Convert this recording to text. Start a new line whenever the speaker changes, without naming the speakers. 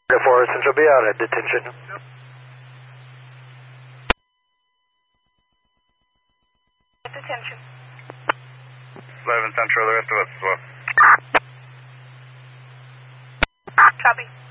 Therefore, Central be out at detention.
Detention.
11 Central, the rest of us as well.
Copy.